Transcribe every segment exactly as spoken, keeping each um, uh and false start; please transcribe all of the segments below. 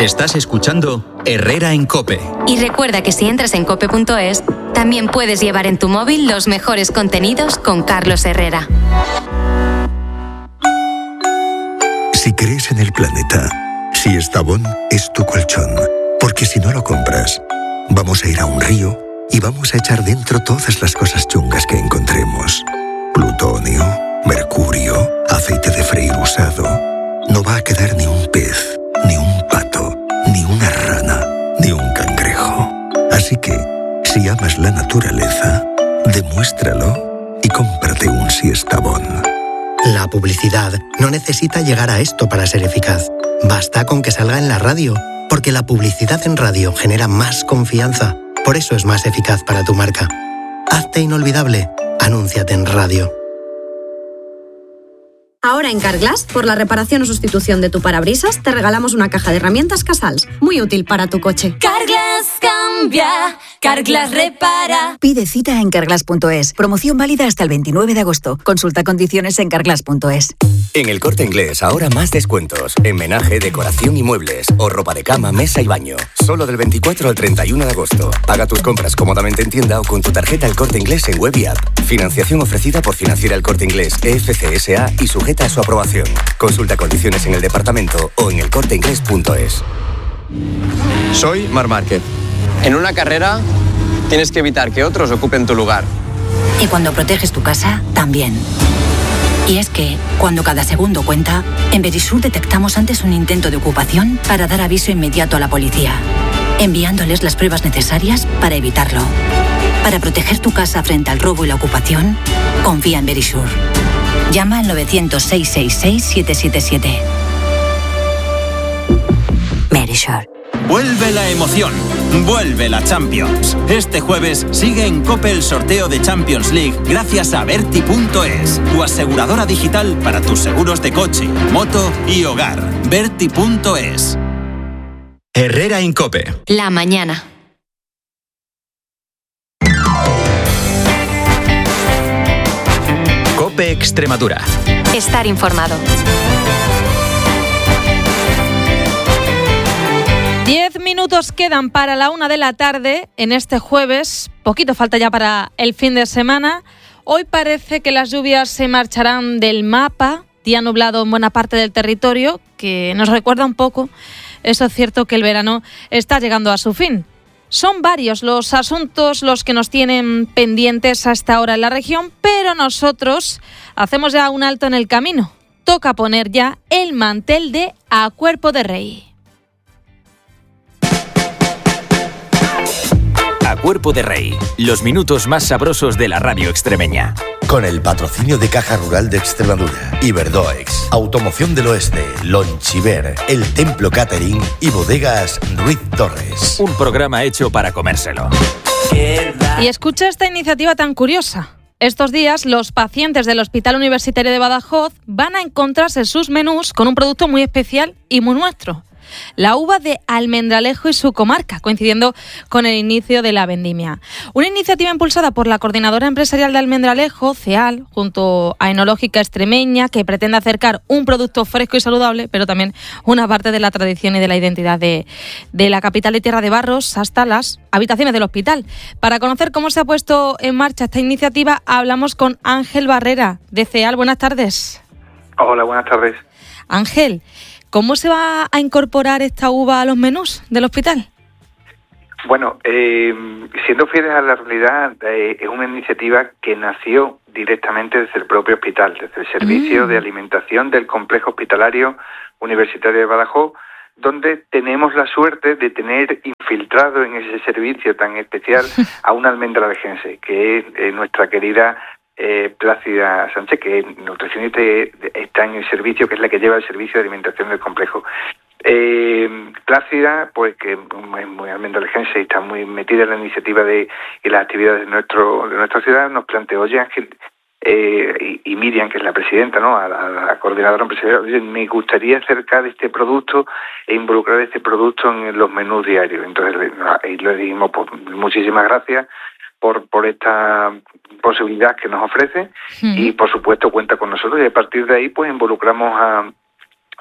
Estás escuchando Herrera en COPE. Y recuerda que si entras en cope punto es, también puedes llevar en tu móvil los mejores contenidos con Carlos Herrera. Si crees en el planeta, si Estavón es tu colchón, porque si no lo compras, vamos a ir a un río y vamos a echar dentro todas las cosas chungas que encontremos. Plutonio, mercurio, aceite de freír usado. No va a quedar ni un pez, ni un pato, ni una rana, ni un cangrejo. Así que, si amas la naturaleza, demuéstralo y cómprate un Siestabón. La publicidad no necesita llegar a esto para ser eficaz. Basta con que salga en la radio, porque la publicidad en radio genera más confianza. Por eso es más eficaz para tu marca. Hazte inolvidable. Anúnciate en radio. Ahora en Carglass, por la reparación o sustitución de tu parabrisas, te regalamos una caja de herramientas Casals, muy útil para tu coche. Carglass cambia, Carglass repara. Pide cita en carglass punto es. Promoción válida hasta el veintinueve de agosto. Consulta condiciones en carglass punto es. En El Corte Inglés ahora más descuentos. En menaje, decoración y muebles. O ropa de cama, mesa y baño. Solo del veinticuatro al treinta y uno de agosto. Paga tus compras cómodamente en tienda o con tu tarjeta El Corte Inglés en web y app. Financiación ofrecida por Financiera El Corte Inglés, E F C S A y sujeta a su aprobación. Consulta condiciones en el departamento o en el corte inglés punto es. Soy Marc Márquez. En una carrera tienes que evitar que otros ocupen tu lugar. Y cuando proteges tu casa, también. Y es que, cuando cada segundo cuenta, en Verisur detectamos antes un intento de ocupación para dar aviso inmediato a la policía, enviándoles las pruebas necesarias para evitarlo. Para proteger tu casa frente al robo y la ocupación, confía en Verisur. Llama al novecientos, seiscientos sesenta y seis, siete siete siete. Verisur. Vuelve la emoción, vuelve la Champions. Este jueves sigue en COPE el sorteo de Champions League gracias a Berti punto es, tu aseguradora digital para tus seguros de coche, moto y hogar. Berti punto es. Herrera en COPE. La mañana. COPE Extremadura. Estar informado. Diez minutos quedan para la una de la tarde en este jueves. Poquito falta ya para el fin de semana. Hoy parece que las lluvias se marcharán del mapa. Día nublado en buena parte del territorio, que nos recuerda un poco. Eso es cierto que el verano está llegando a su fin. Son varios los asuntos los que nos tienen pendientes hasta ahora en la región, pero nosotros hacemos ya un alto en el camino. Toca poner ya el mantel de A Cuerpo de Rey. A Cuerpo de Rey, los minutos más sabrosos de la radio extremeña. Con el patrocinio de Caja Rural de Extremadura, Iberdoex, Automoción del Oeste, Lonchiver, El Templo Catering y Bodegas Ruiz Torres. Un programa hecho para comérselo. Y escucha esta iniciativa tan curiosa. Estos días los pacientes del Hospital Universitario de Badajoz van a encontrarse sus menús con un producto muy especial y muy nuestro. La uva de Almendralejo y su comarca, coincidiendo con el inicio de la vendimia. Una iniciativa impulsada por la Coordinadora Empresarial de Almendralejo, CEAL, junto a Enológica Extremeña, que pretende acercar un producto fresco y saludable, pero también una parte de la tradición y de la identidad de, de la capital de Tierra de Barros hasta las habitaciones del hospital. Para conocer cómo se ha puesto en marcha esta iniciativa, hablamos con Ángel Barrera, de CEAL. Buenas tardes. Hola, buenas tardes. Ángel, ¿cómo se va a incorporar esta uva a los menús del hospital? Bueno, eh, siendo fieles a la realidad, eh, es una iniciativa que nació directamente desde el propio hospital, desde el Servicio mm. de Alimentación del Complejo Hospitalario Universitario de Badajoz, donde tenemos la suerte de tener infiltrado en ese servicio tan especial a una almendralejense, que es eh, nuestra querida Eh, Plácida Sánchez, que es nutricionista y está en el servicio, que es la que lleva el servicio de alimentación del complejo. Eh, Plácida, pues que es muy almendralejense y está muy metida en la iniciativa de y las actividades de nuestro de nuestra ciudad, nos planteó, oye Ángel, eh, y, y Miriam, que es la presidenta, ¿no? A la, a la coordinadora empresarial, oye, me gustaría acercar este producto e involucrar este producto en los menús diarios. Entonces, ahí le dijimos, pues muchísimas gracias por por esta posibilidad que nos ofrece, uh-huh. y por supuesto cuenta con nosotros, y a partir de ahí pues involucramos a,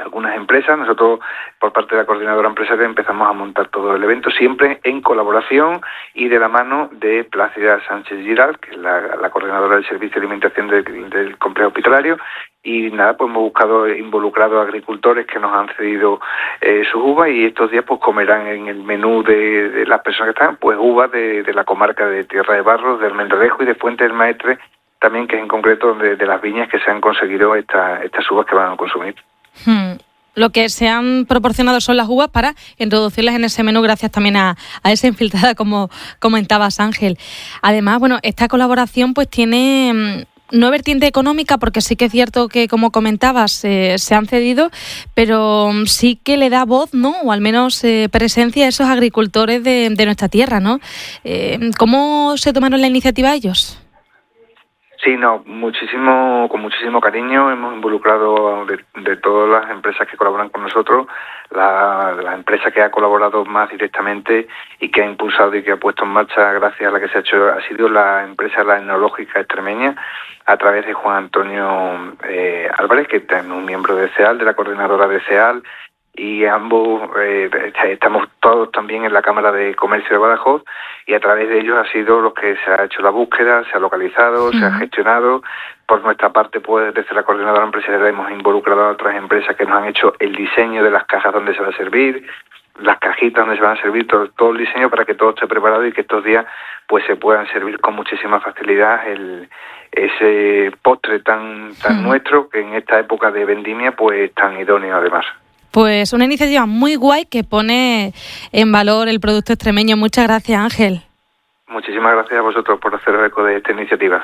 algunas empresas. Nosotros, por parte de la coordinadora empresarial, empezamos a montar todo el evento, siempre en colaboración y de la mano de Plácida Sánchez Giral, que es la, la coordinadora del servicio de alimentación del, del complejo hospitalario. Y nada, pues hemos buscado involucrados a agricultores que nos han cedido eh, sus uvas, y estos días pues comerán en el menú de, de las personas que están, pues uvas de, de la comarca de Tierra de Barros, de Almendralejo y de Fuente del Maestre, también, que es en concreto de, de las viñas que se han conseguido esta, estas uvas que van a consumir. Hmm. Lo que se han proporcionado son las uvas para introducirlas en ese menú, gracias también a, a esa infiltrada, como comentabas, Ángel. Además, bueno, esta colaboración pues tiene no vertiente económica, porque sí que es cierto que, como comentabas, eh, se han cedido, pero sí que le da voz, ¿no? O al menos eh, presencia a esos agricultores de, de nuestra tierra, ¿no? Eh, ¿Cómo se tomaron la iniciativa ellos? Sí, no, muchísimo, con muchísimo cariño. Hemos involucrado de, de todas las empresas que colaboran con nosotros, la, la empresa que ha colaborado más directamente y que ha impulsado y que ha puesto en marcha, gracias a la que se ha hecho, ha sido la empresa La Enológica Extremeña, a través de Juan Antonio eh, Álvarez, que es un miembro de CEAL, de la coordinadora de CEAL, y ambos eh, estamos todos también en la Cámara de Comercio de Badajoz, y a través de ellos ha sido los que se ha hecho la búsqueda, se ha localizado, uh-huh. se ha gestionado. Por nuestra parte, pues desde la coordinadora empresarial hemos involucrado a otras empresas que nos han hecho el diseño de las cajas donde se va a servir, las cajitas donde se van a servir, todo, todo el diseño para que todo esté preparado y que estos días pues se puedan servir con muchísima facilidad el ese postre tan tan uh-huh. nuestro, que en esta época de vendimia pues tan idóneo además. Pues una iniciativa muy guay que pone en valor el producto extremeño. Muchas gracias, Ángel. Muchísimas gracias a vosotros por hacer eco de esta iniciativa.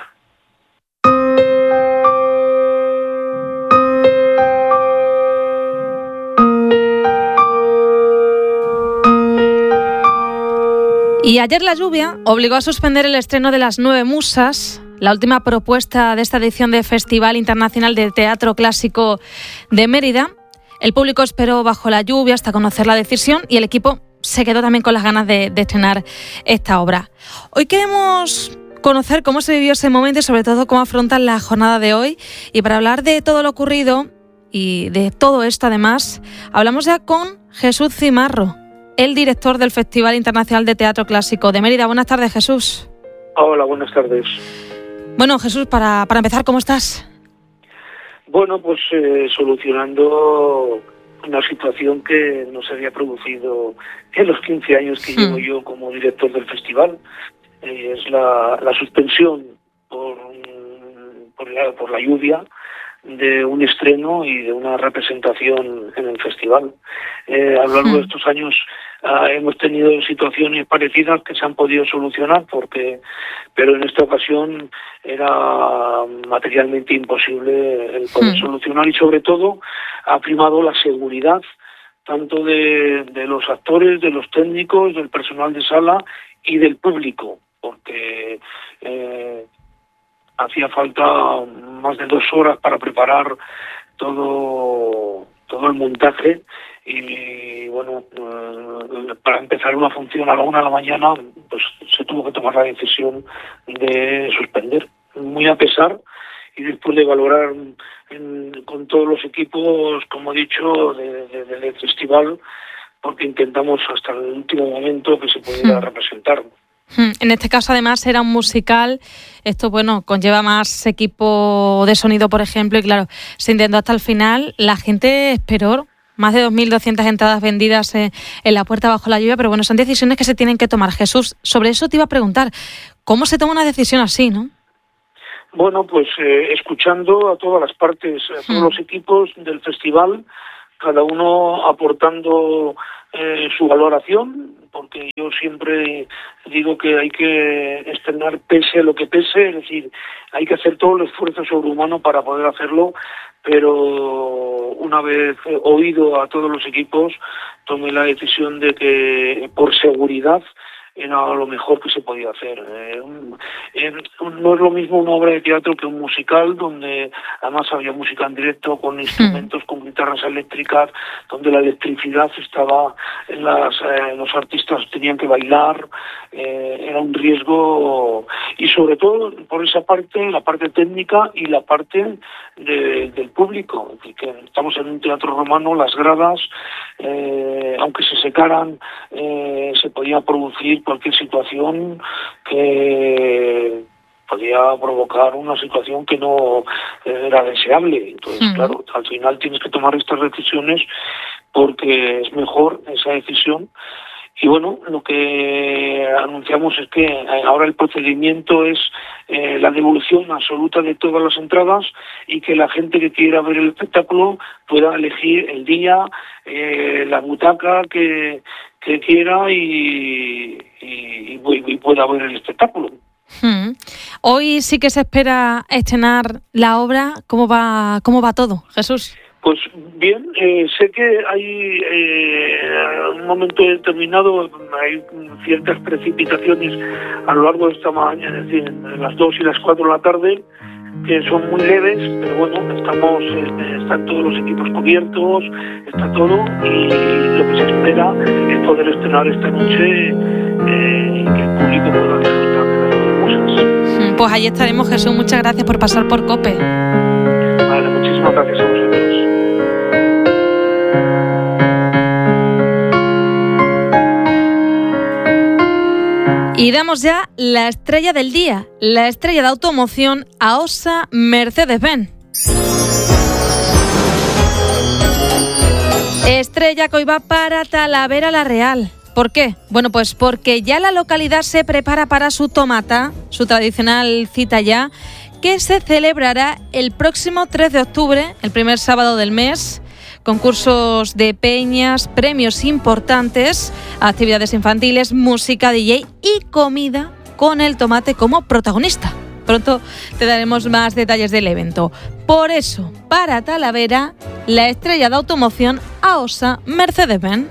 Y ayer la lluvia obligó a suspender el estreno de Las Nueve Musas, la última propuesta de esta edición del Festival Internacional de Teatro Clásico de Mérida. El público esperó bajo la lluvia hasta conocer la decisión y el equipo se quedó también con las ganas de, de estrenar esta obra. Hoy queremos conocer cómo se vivió ese momento y sobre todo cómo afrontan la jornada de hoy. Y para hablar de todo lo ocurrido y de todo esto además, hablamos ya con Jesús Cimarro, el director del Festival Internacional de Teatro Clásico de Mérida. Buenas tardes, Jesús. Hola, buenas tardes. Bueno, Jesús, para, para empezar, ¿cómo estás? Bueno, pues eh, solucionando una situación que no se había producido en los quince años que hmm. llevo yo como director del festival. Eh, es la, la suspensión por, por, la, por la lluvia de un estreno y de una representación en el festival. Eh, a lo largo hmm. de estos años uh, hemos tenido situaciones parecidas que se han podido solucionar, porque, pero en esta ocasión era materialmente imposible el poder hmm. solucionar, y sobre todo ha primado la seguridad tanto de, de los actores, de los técnicos, del personal de sala y del público, porque eh, hacía falta más de dos horas para preparar todo todo el montaje y, bueno, eh, para empezar una función a la una de la mañana, pues se tuvo que tomar la decisión de suspender, muy a pesar, y después de valorar en, con todos los equipos, como he dicho, de, de, del festival, porque intentamos hasta el último momento que se pudiera hmm. representar. En este caso, además, era un musical. Esto, bueno, conlleva más equipo de sonido, por ejemplo, y claro, se intentó hasta el final. La gente esperó más de dos mil doscientas entradas vendidas en la puerta bajo la lluvia, pero bueno, son decisiones que se tienen que tomar. Jesús, sobre eso te iba a preguntar, ¿cómo se toma una decisión así, no? Bueno, pues eh, escuchando a todas las partes, a todos hmm. los equipos del festival, cada uno aportando eh, su valoración, porque yo siempre digo que hay que estrenar pese a lo que pese, es decir, hay que hacer todo el esfuerzo sobrehumano para poder hacerlo, pero una vez oído a todos los equipos, tomé la decisión de que por seguridad era lo mejor que se podía hacer. Eh, eh, no es lo mismo una obra de teatro que un musical, donde además había música en directo con instrumentos, con guitarras eléctricas, donde la electricidad estaba en las, eh, los artistas tenían que bailar, eh, era un riesgo, y sobre todo por esa parte, la parte técnica y la parte de, del público. Es decir, que estamos en un teatro romano, las gradas, eh, aunque se secaran, eh, se podía producir cualquier situación que podía provocar una situación que no era deseable. Entonces, uh-huh. claro, al final tienes que tomar estas decisiones porque es mejor esa decisión. Y bueno, lo que anunciamos es que ahora el procedimiento es eh, la devolución absoluta de todas las entradas y que la gente que quiera ver el espectáculo pueda elegir el día, eh, la butaca que, que quiera y, y, y pueda ver el espectáculo. Hmm. Hoy sí que se espera estrenar la obra. ¿Cómo va, cómo va todo, Jesús? Pues bien, eh, sé que hay eh, en un momento determinado hay ciertas precipitaciones a lo largo de esta mañana, es decir, en las dos y las cuatro de la tarde, que son muy leves, pero bueno, estamos, eh, están todos los equipos cubiertos, está todo, y lo que se espera es poder estrenar esta noche eh, y que el público pueda disfrutar de las cosas. Pues ahí estaremos, Jesús. Muchas gracias por pasar por COPE. Vale, muchísimas gracias a vosotros. Y damos ya la estrella del día, la estrella de automoción A O S A Mercedes-Benz. Estrella que hoy va para Talavera la Real. ¿Por qué? Bueno, pues porque ya la localidad se prepara para su tomata, su tradicional cita ya, que se celebrará el próximo tres de octubre, el primer sábado del mes. Concursos de peñas, premios importantes, actividades infantiles, música, D J y comida con el tomate como protagonista. Pronto te daremos más detalles del evento. Por eso, para Talavera, la estrella de automoción A O S A Mercedes-Benz.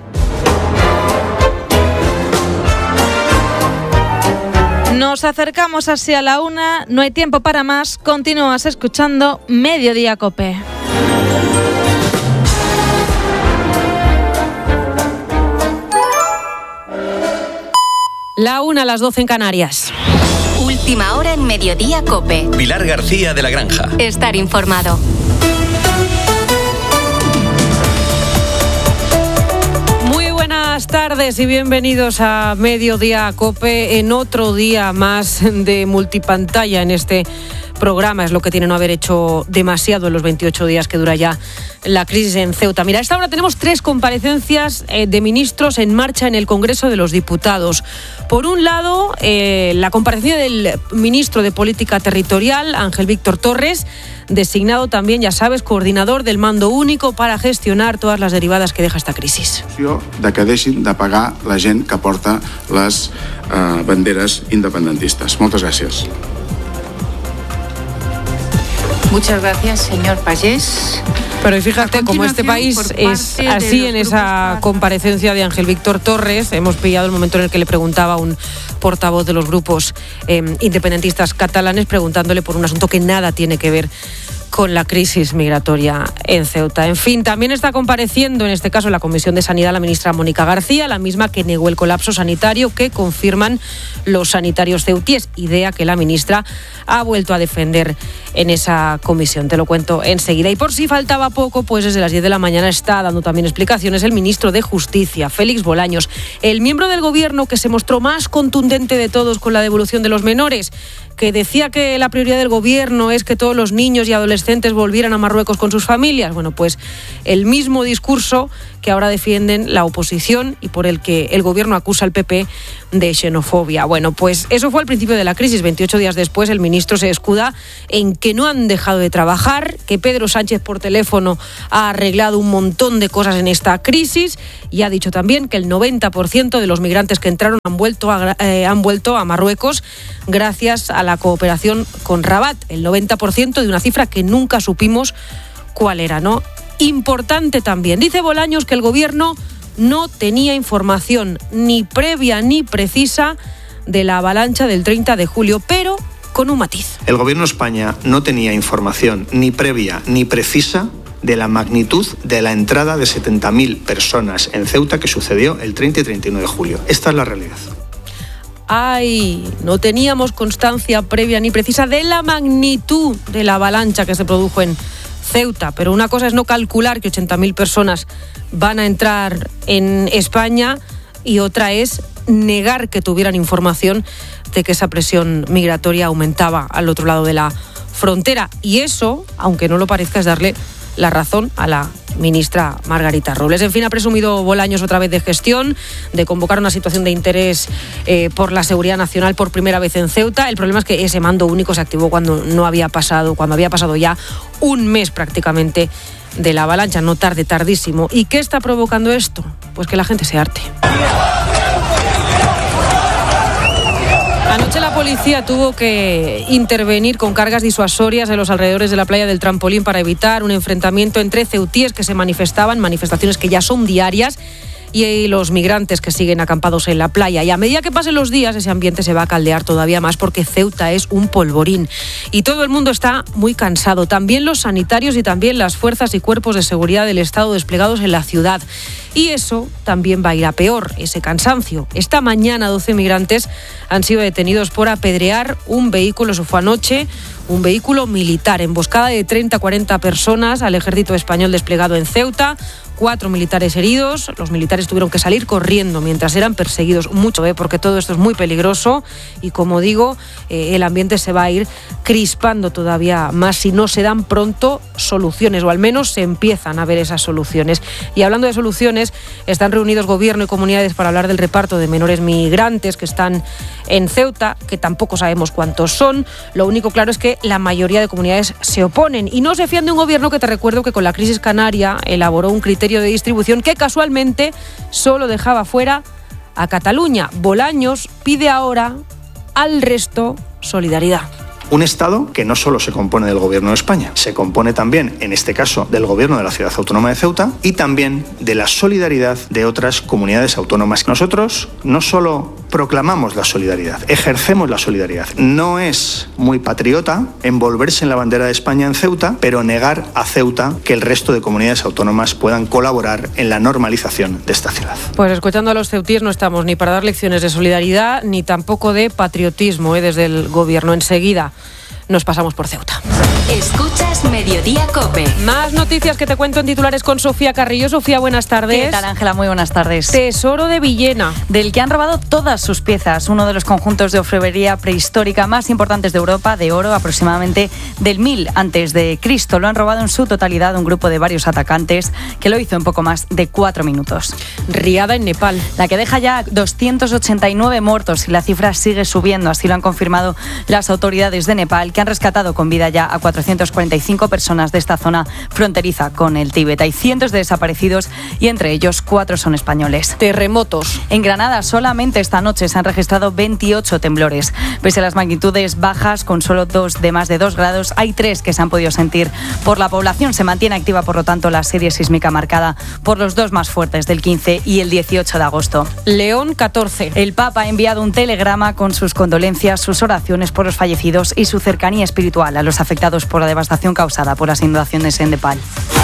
Nos acercamos así a la una, no hay tiempo para más, continúas escuchando Mediodía COPE. La una a las doce en Canarias. Última hora en Mediodía COPE. Pilar García de la Granja. Estar informado. Muy buenas tardes y bienvenidos a Mediodía COPE en otro día más de multipantalla en este programa. Es lo que tiene no haber hecho demasiado en los veintiocho días que dura ya la crisis en Ceuta. Mira, a esta hora tenemos tres comparecencias eh, de ministros en marcha en el Congreso de los Diputados. Por un lado, eh, la comparecencia del ministro de Política Territorial, Ángel Víctor Torres, designado también, ya sabes, coordinador del mando único para gestionar todas las derivadas que deja esta crisis. De que deixin de pagar la gent que porta les eh, banderes independentistes. Moltes gràcies. Muchas gracias, señor Pagés. Pero fíjate, como este país es así en esa comparecencia de Ángel Víctor Torres, hemos pillado el momento en el que le preguntaba a un portavoz de los grupos eh, independentistas catalanes, preguntándole por un asunto que nada tiene que ver con la crisis migratoria en Ceuta. En fin, también está compareciendo, en este caso en la Comisión de Sanidad, la ministra Mónica García, la misma que negó el colapso sanitario que confirman los sanitarios ceutíes, idea que la ministra ha vuelto a defender en esa comisión. Te lo cuento enseguida. Y por si faltaba poco, pues desde las diez de la mañana está dando también explicaciones el ministro de Justicia, Félix Bolaños, el miembro del gobierno que se mostró más contundente de todos con la devolución de los menores, que decía que la prioridad del gobierno es que todos los niños y adolescentes volvieran a Marruecos con sus familias. Bueno, pues el mismo discurso que ahora defienden la oposición y por el que el gobierno acusa al P P de xenofobia. Bueno, pues eso fue al principio de la crisis. veintiocho días después, el ministro se escuda en que no han dejado de trabajar, que Pedro Sánchez por teléfono ha arreglado un montón de cosas en esta crisis y ha dicho también que el noventa por ciento de los migrantes que entraron han vuelto a, eh, han vuelto a Marruecos gracias a la cooperación con Rabat. El noventa por ciento de una cifra que nunca supimos cuál era, ¿no? Importante también. Dice Bolaños que el gobierno no tenía información ni previa ni precisa de la avalancha del treinta de julio, pero con un matiz. El Gobierno de España no tenía información ni previa ni precisa de la magnitud de la entrada de setenta mil personas en Ceuta que sucedió el treinta y treinta y uno de julio. Esta es la realidad. Ay, no teníamos constancia previa ni precisa de la magnitud de la avalancha que se produjo en Ceuta, pero una cosa es no calcular que ochenta mil personas van a entrar en España y otra es negar que tuvieran información de que esa presión migratoria aumentaba al otro lado de la frontera. Y eso, aunque no lo parezca, es darle la razón a la ministra Margarita Robles. En fin, ha presumido Bolaños otra vez de gestión, de convocar una situación de interés eh, por la seguridad nacional por primera vez en Ceuta. El problema es que ese mando único se activó cuando no había pasado, cuando había pasado ya un mes prácticamente de la avalancha, no tarde, tardísimo. ¿Y qué está provocando esto? Pues que la gente se harte. Anoche la policía tuvo que intervenir con cargas disuasorias en los alrededores de la playa del Trampolín para evitar un enfrentamiento entre ceutíes que se manifestaban, manifestaciones que ya son diarias, y los migrantes que siguen acampados en la playa. Y a medida que pasen los días, ese ambiente se va a caldear todavía más porque Ceuta es un polvorín. Y todo el mundo está muy cansado. También los sanitarios y también las fuerzas y cuerpos de seguridad del Estado desplegados en la ciudad. Y eso también va a ir a peor, ese cansancio. Esta mañana doce migrantes han sido detenidos por apedrear un vehículo. Eso fue anoche, un vehículo militar. Emboscada de treinta a cuarenta personas al ejército español desplegado en Ceuta. Cuatro militares heridos. Los militares tuvieron que salir corriendo mientras eran perseguidos. Mucho, ¿eh? Porque todo esto es muy peligroso y, como digo, eh, el ambiente se va a ir crispando todavía más si no se dan pronto soluciones, o al menos se empiezan a ver esas soluciones. Y hablando de soluciones, están reunidos gobierno y comunidades para hablar del reparto de menores migrantes que están en Ceuta, que tampoco sabemos cuántos son. Lo único claro es que la mayoría de comunidades se oponen y no se fían de un gobierno que, te recuerdo, que con la crisis canaria elaboró un criterio de distribución que casualmente solo dejaba fuera a Cataluña. Bolaños pide ahora al resto solidaridad. Un Estado que no solo se compone del Gobierno de España, se compone también, en este caso, del Gobierno de la Ciudad Autónoma de Ceuta y también de la solidaridad de otras comunidades autónomas. Nosotros no solo proclamamos la solidaridad, ejercemos la solidaridad. No es muy patriota envolverse en la bandera de España en Ceuta, pero negar a Ceuta que el resto de comunidades autónomas puedan colaborar en la normalización de esta ciudad. Pues escuchando a los ceutíes no estamos ni para dar lecciones de solidaridad ni tampoco de patriotismo, ¿eh? Desde el Gobierno. Enseguida nos pasamos por Ceuta. Escuchas Mediodía COPE. Más noticias que te cuento en titulares con Sofía Carrillo. Sofía, buenas tardes. ¿Qué tal, Ángela? Muy buenas tardes. Tesoro de Villena. Del que han robado todas sus piezas. Uno de los conjuntos de orfebrería prehistórica más importantes de Europa, de oro, aproximadamente del mil antes de Cristo. Lo han robado en su totalidad un grupo de varios atacantes que lo hizo en poco más de cuatro minutos. Riada en Nepal. La que deja ya doscientos ochenta y nueve muertos y la cifra sigue subiendo. Así lo han confirmado las autoridades de Nepal, que han rescatado con vida ya a cuatrocientas cuarenta y cinco personas de esta zona fronteriza con el Tíbet. Hay cientos de desaparecidos y entre ellos cuatro son españoles. Terremotos. En Granada solamente esta noche se han registrado veintiocho temblores. Pese a las magnitudes bajas, con solo dos de más de dos grados, hay tres que se han podido sentir por la población. Se mantiene activa, por lo tanto, la serie sísmica marcada por los dos más fuertes del quince y el dieciocho de agosto. León catorce. El Papa ha enviado un telegrama con sus condolencias, sus oraciones por los fallecidos y su cercanía espiritual a los afectados por la devastación causada por las inundaciones en Nepal.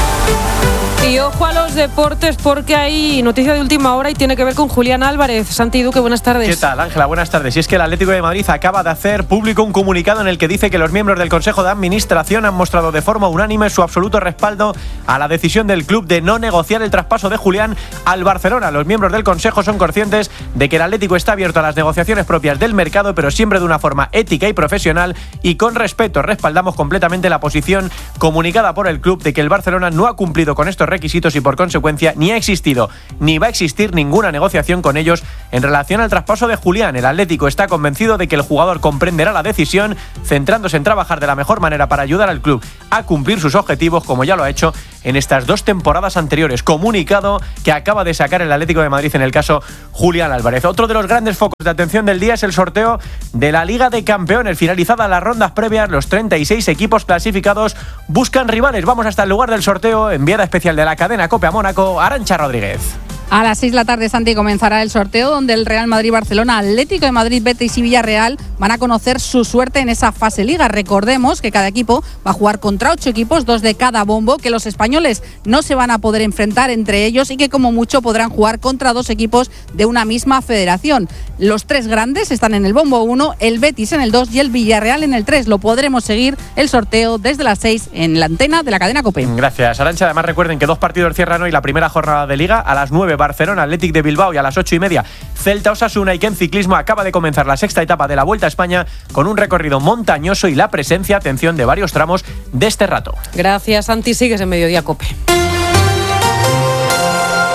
Y ojo a los deportes, porque hay noticia de última hora y tiene que ver con Julián Álvarez. Santi Duque, buenas tardes. ¿Qué tal, Ángela? Buenas tardes. Y es que el Atlético de Madrid acaba de hacer público un comunicado en el que dice que los miembros del Consejo de Administración han mostrado de forma unánime su absoluto respaldo a la decisión del club de no negociar el traspaso de Julián al Barcelona. Los miembros del Consejo son conscientes de que el Atlético está abierto a las negociaciones propias del mercado, pero siempre de una forma ética y profesional y con respeto. Respaldamos completamente la posición comunicada por el club de que el Barcelona no ha cumplido con estos requisitos y por consecuencia ni ha existido ni va a existir ninguna negociación con ellos en relación al traspaso de Julián. El Atlético está convencido de que el jugador comprenderá la decisión, centrándose en trabajar de la mejor manera para ayudar al club a cumplir sus objetivos, como ya lo ha hecho en estas dos temporadas anteriores. Comunicado que acaba de sacar el Atlético de Madrid en el caso Julián Álvarez. Otro de los grandes focos de atención del día es el sorteo de la Liga de Campeones. Finalizadas las rondas previas, los treinta y seis equipos clasificados buscan rivales. Vamos hasta el lugar del sorteo, enviada especial de la cadena COPE a Mónaco, Arantxa Rodríguez. A las seis de la tarde, Santi, comenzará el sorteo donde el Real Madrid, Barcelona, Atlético de Madrid, Betis y Villarreal van a conocer su suerte en esa fase liga. Recordemos que cada equipo va a jugar contra ocho equipos, dos de cada bombo, que los españoles no se van a poder enfrentar entre ellos y que como mucho podrán jugar contra dos equipos de una misma federación. Los tres grandes están en el bombo uno, el Betis en el dos y el Villarreal en el tres. Lo podremos seguir el sorteo desde las seis en la antena de la cadena COPE. Gracias, Arantxa. Además recuerden que dos partidos cierran hoy la primera jornada de Liga. A las nueve Barcelona, Athletic de Bilbao, y a las ocho y media Celta Osasuna. Y que en ciclismo acaba de comenzar la sexta etapa de la Vuelta a España con un recorrido montañoso y la presencia, atención, de varios tramos de este rato. Gracias, Santi. Sigues en Mediodía COPE.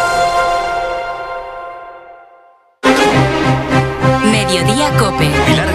Mediodía COPE. Pilar